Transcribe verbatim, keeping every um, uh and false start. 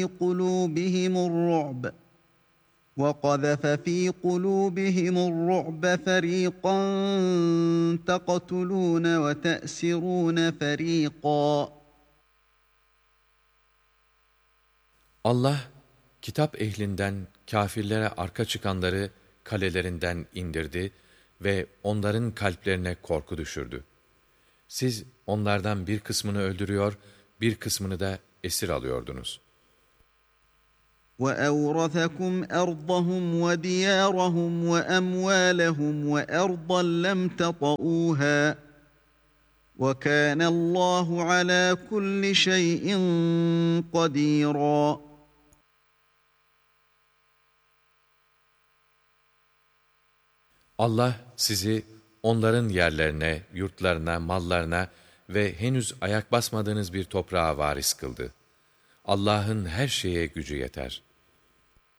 قُلُوبِهِمُ الرُّعْبَ وَقَذَفَ فِي قُلُوبِهِمُ الرُّعْبَ فَرِيقًا تَقْتُلُونَ وَتَأْسِرُونَ فَرِيقًا. Allah, kitap ehlinden kâfirlere arka çıkanları kalelerinden indirdi ve onların kalplerine korku düşürdü. Siz onlardan bir kısmını öldürüyor, bir kısmını da esir alıyordunuz. وَأَوْرَثَكُمْ أَرْضَهُمْ وَدِيَارَهُمْ وَأَمْوَالَهُمْ وَأَرْضًا لَّمْ تَطَئُوهَا وَكَانَ اللّٰهُ عَلَى كُلِّ شَيْءٍ قَدِيرًا. Allah sizi onların yerlerine, yurtlarına, mallarına ve henüz ayak basmadığınız bir toprağa varis kıldı. Allah'ın her şeye gücü yeter.